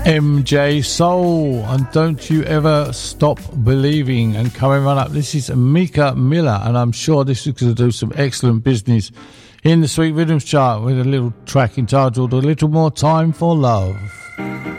MJ Soul and Don't You Ever Stop Believing. And coming right up, this is Mika Miller, and I'm sure this is going to do some excellent business in the Sweet Rhythms chart with a little track entitled A Little More Time for Love.